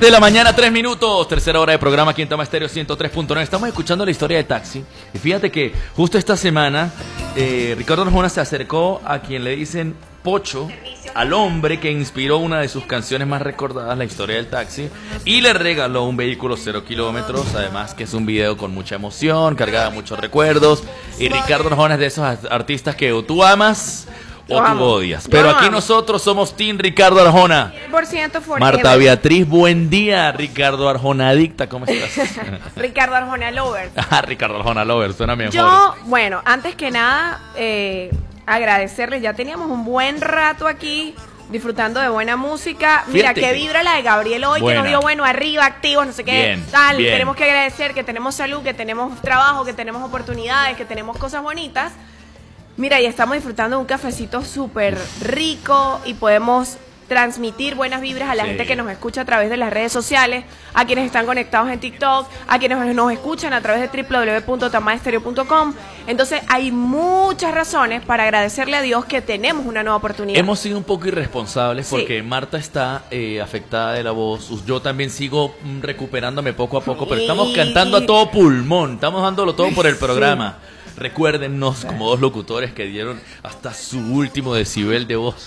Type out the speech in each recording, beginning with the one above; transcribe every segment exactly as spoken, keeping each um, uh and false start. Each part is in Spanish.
siete de la mañana, tres minutos, tercera hora de programa aquí en Tama Estéreo ciento tres punto nueve. Estamos escuchando la historia de Taxi. Y fíjate que justo esta semana eh, Ricardo Arjona se acercó a quien le dicen Pocho, al hombre que inspiró una de sus canciones más recordadas, la historia del taxi, y le regaló un vehículo cero kilómetros, además que es un video con mucha emoción, cargada de muchos recuerdos. Y Ricardo Arjona es de esos artistas que o tú amas o tú odias. Pero aquí nosotros somos Team Ricardo Arjona. cien por ciento forever. Marta Beatriz, buen día. Ricardo Arjona adicta, ¿cómo estás? Ricardo Arjona lover. Ah, Ricardo Arjona lover, suena mejor. Yo, bueno, antes que nada, eh, agradecerles. Ya teníamos un buen rato aquí disfrutando de buena música. Mira, Fíjate que que vibra la de Gabriel hoy, buena. que nos dio bueno, arriba, activos, no sé qué, Bien, tal. bien. Tenemos que agradecer que tenemos salud, que tenemos trabajo, que tenemos oportunidades, que tenemos cosas bonitas. Mira, y estamos disfrutando de un cafecito súper rico y podemos transmitir buenas vibras a la Sí. gente que nos escucha a través de las redes sociales, a quienes están conectados en TikTok, a quienes nos escuchan a través de doble u doble u doble u punto tamaestereo punto com. Entonces hay muchas razones para agradecerle a Dios que tenemos una nueva oportunidad. Hemos sido un poco irresponsables Sí. porque Marta está eh, afectada de la voz. Yo también sigo mm, recuperándome poco a poco, pero estamos Y- cantando a todo pulmón. Estamos dándolo todo por el programa. Recuérdennos como dos locutores que dieron hasta su último decibel de voz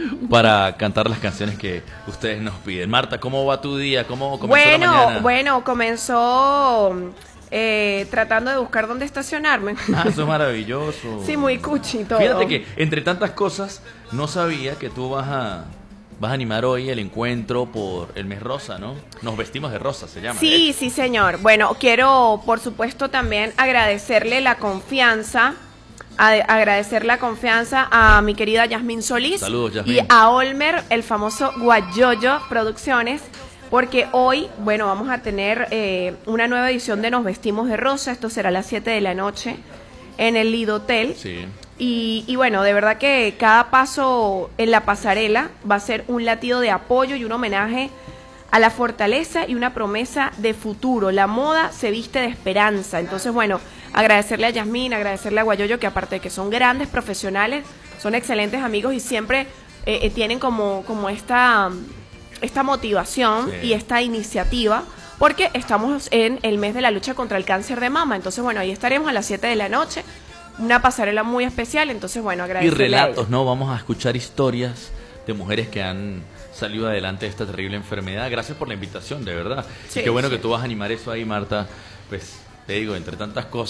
para cantar las canciones que ustedes nos piden. Marta, ¿cómo va tu día? ¿Cómo comenzó la Bueno, mañana? bueno, comenzó eh, tratando de buscar dónde estacionarme. Ah, eso es maravilloso. Sí, muy cuchi todo. Fíjate que entre tantas cosas no sabía que tú vas a vas a animar hoy el encuentro por el mes rosa, ¿no? Nos vestimos de rosa, se llama. Sí, ¿eh? sí, señor. Bueno, quiero, por supuesto, también agradecerle la confianza, a- agradecer la confianza a mi querida Yasmín Solís. Saludos, Yasmín. Y a Olmer, el famoso Guayoyo Producciones, porque hoy, bueno, vamos a tener eh, una nueva edición de Nos Vestimos de Rosa. Esto será a las siete de la noche en el Lido Hotel. Sí. Y, y bueno, de verdad que cada paso en la pasarela va a ser un latido de apoyo y un homenaje a la fortaleza y una promesa de futuro. La moda se viste de esperanza. Entonces, bueno, agradecerle a Yasmín, agradecerle a Guayoyo, que aparte de que son grandes profesionales, son excelentes amigos y siempre eh, eh, tienen como, como esta, esta motivación Sí. y esta iniciativa, porque estamos en el mes de la lucha contra el cáncer de mama. Entonces, bueno, ahí estaremos a las siete de la noche. Una pasarela muy especial, entonces bueno, Y agradecerle a relatos, ella. ¿no? Vamos a escuchar historias de mujeres que han salido adelante de esta terrible enfermedad. Gracias por la invitación, de verdad. Sí, y qué bueno sí. que tú vas a animar eso ahí, Marta. Pues te digo, entre tantas cosas.